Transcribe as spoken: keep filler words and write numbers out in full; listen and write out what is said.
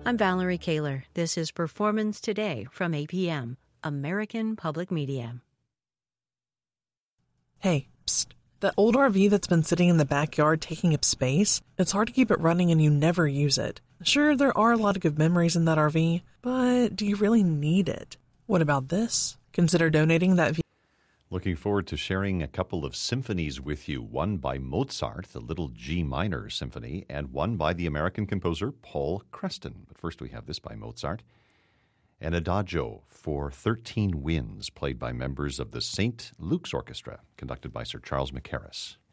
I'm Valerie Kaler. This is Performance Today from A P M, American Public Media. Hey, psst. That old R V that's been sitting in the backyard taking up space, it's hard to keep it running and you never use it. Sure, there are a lot of good memories in that R V, but do you really need it? What about this? Consider donating that vehicle. Looking forward to sharing a couple of symphonies with you, one by Mozart, the Little G Minor Symphony, and one by the American composer Paul Creston. But first we have this by Mozart. An Adagio for thirteen winds, played by members of the Saint Luke's Orchestra, conducted by Sir Charles Mackerras.